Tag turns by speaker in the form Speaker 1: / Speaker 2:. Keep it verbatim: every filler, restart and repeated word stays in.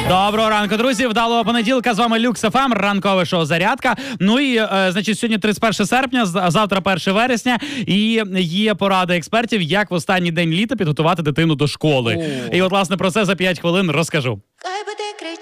Speaker 1: Доброго ранку, друзі. Вдалого понеділка. З вами Люкс еф ем, ранкове шоу «Зарядка». Ну і, е, значить, сьогодні тридцять перше серпня, а завтра перше вересня. І є порада експертів, як в останній день літа підготувати дитину до школи.
Speaker 2: О.
Speaker 1: І от, власне, про це за п'ять хвилин розкажу.